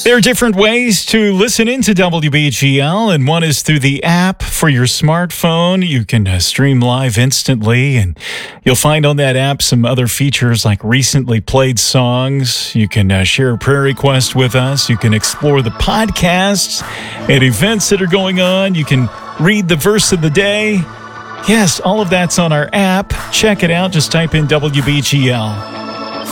There are different ways to listen into WBGL, and one is through the app for your smartphone. You can stream live instantly, and you'll find on that app some other features like recently played songs. You can share a prayer request with us. You can explore the podcasts and events that are going on. You can read the verse of the day. Yes, all of that's on our app. Check it out. Just type in WBGL.